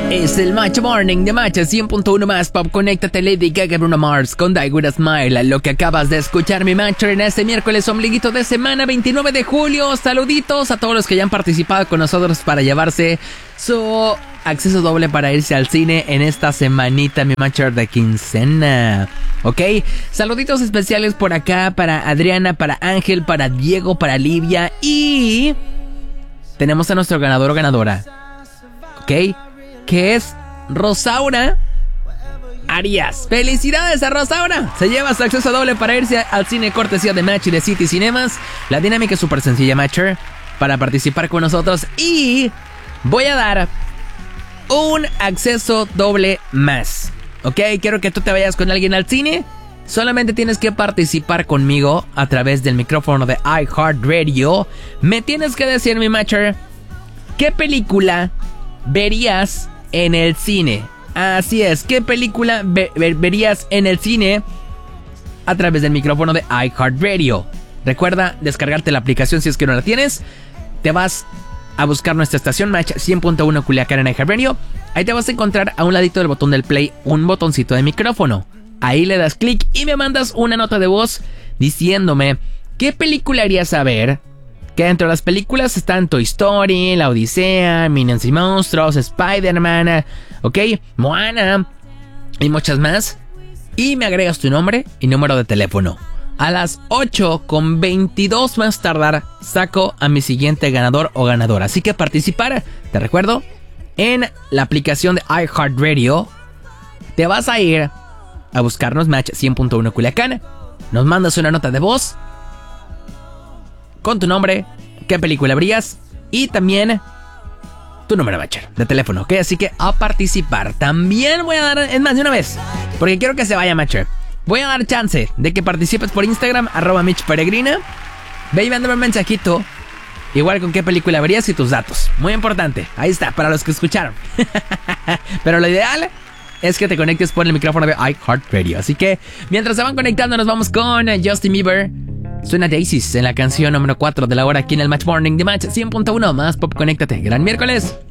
Es el Match Morning de Match 100.1 más Pop. Conéctate, Lady Gaga, Bruno Mars con Die With A Smile. Lo que acabas de escuchar, mi Matcher, en este miércoles ombliguito de semana 29 de julio. Saluditos a todos los que ya han participado con nosotros para llevarse su acceso doble para irse al cine en esta semanita, mi Matcher, de quincena. Ok, saluditos especiales por acá para Adriana, para Ángel, para Diego, para Livia. Y tenemos a nuestro ganador o ganadora, ok, que es Rosaura Arias. ¡Felicidades a Rosaura! Se lleva su acceso doble para irse al cine cortesía de Match y de City Cinemas. La dinámica es súper sencilla, Matcher, para participar con nosotros. Y voy a dar un acceso doble más. Ok, quiero que tú te vayas con alguien al cine. Solamente tienes que participar conmigo a través del micrófono de iHeartRadio. Me tienes que decir, mi Matcher, ¿qué película verías en el cine? Así es, ¿qué película verías en el cine a través del micrófono de iHeartRadio? Recuerda descargarte la aplicación si es que no la tienes. Te vas a buscar nuestra estación Match 100.1 Culiacán en iHeartRadio. Ahí te vas a encontrar a un ladito del botón del play un botoncito de micrófono. Ahí le das clic y me mandas una nota de voz diciéndome qué película harías ver. Que dentro de las películas están Toy Story, La Odisea, Minions y Monstruos, Spider-Man, ok, Moana y muchas más. Y me agregas tu nombre y número de teléfono. A las 8:22 más tardar saco a mi siguiente ganador o ganadora. Así que participar, te recuerdo, en la aplicación de iHeartRadio. Te vas a ir a buscarnos Match 100.1 Culiacán. Nos mandas una nota de voz con tu nombre, qué película verías y también tu número de Matcher de teléfono, ¿ok? Así que a participar. También voy a dar, es más, de una vez, porque quiero que se vaya, Matcher. Voy a dar chance de que participes por Instagram, @MitchPeregrina. Ve y mándame un mensajito, igual con qué película verías y tus datos. Muy importante, ahí está, para los que escucharon. Pero lo ideal es que te conectes por el micrófono de iHeartRadio. Así que mientras se van conectando, nos vamos con Justin Bieber. Suena Daisies en la canción número 4 de la hora aquí en el Match Morning de Match 100.1 más Pop. Conéctate. Gran miércoles.